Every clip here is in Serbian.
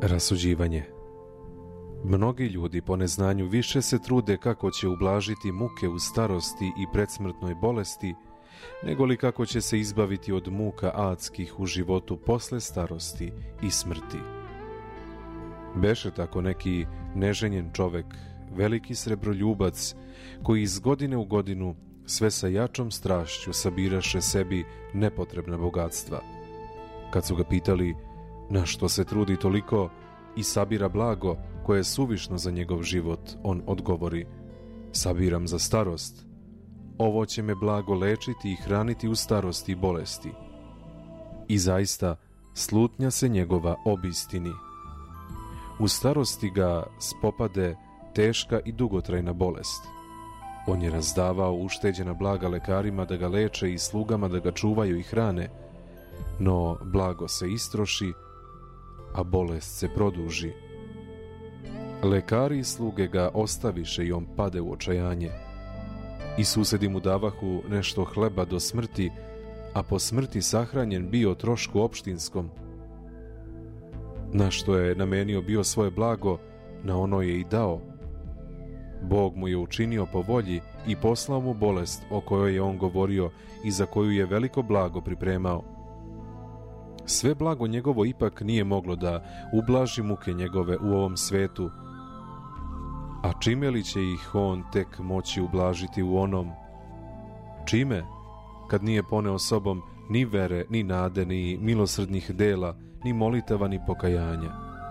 Rasuđivanje. Mnogi ljudi po neznanju više se trude kako će ublažiti muke u starosti i predsmrtnoj bolesti, nego li kako će se izbaviti od muka adskih u životu posle starosti i smrti. Beše tako neki neženjen čovek, veliki srebroljubac, koji iz godine u godinu sve sa jačom strašću sabiraše sebi nepotrebna bogatstva. Kad su ga pitali na što se trudi toliko i sabira blago koje je suvišno za njegov život, on odgovori: sabiram za starost. Ovo će me blago lečiti i hraniti u starosti i bolesti. I zaista slutnja se njegova obistini. U starosti ga spopade teška i dugotrajna bolest. On je razdavao ušteđena blaga lekarima da ga leče i slugama da ga čuvaju i hrane, no blago se istroši, a bolest se produži. Lekari i sluge ga ostaviše i on pade u očajanje. I susedi mu davahu nešto hleba do smrti, a po smrti sahranjen bio trošku opštinskom. Na što je namenio bio svoje blago, na ono je i dao. Bog mu je učinio po volji i poslao mu bolest o kojoj je on govorio i za koju je veliko blago pripremao. Sve blago njegovo ipak nije moglo da ublaži muke njegove u ovom svetu, a čime li će ih on tek moći ublažiti u onom? Čime, kad nije poneo sobom ni vere, ni nade, ni milosrdnih dela, ni molitava, ni pokajanja?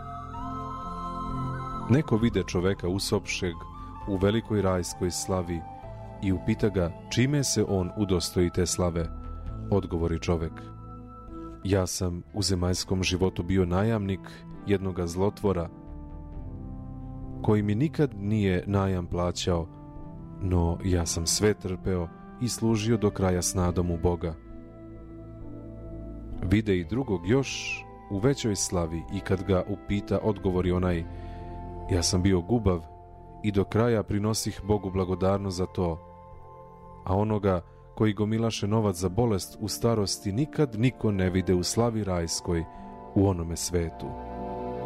Neko vide čoveka usopšeg u velikoj rajskoj slavi i upita ga čime se on udostoji te slave. Odgovori čovek: ja sam u zemaljskom životu bio najamnik jednoga zlotvora, koji mi nikad nije najam plaćao, no ja sam sve trpeo i služio do kraja s nadom u Boga. Vide i drugog još u većoj slavi i kad ga upita, odgovori onaj: ja sam bio gubav i do kraja prinosih Bogu blagodarnost za to, a onoga koji gomilaše novac za bolest u starosti nikad niko ne vide u slavi rajskoj u onome svetu.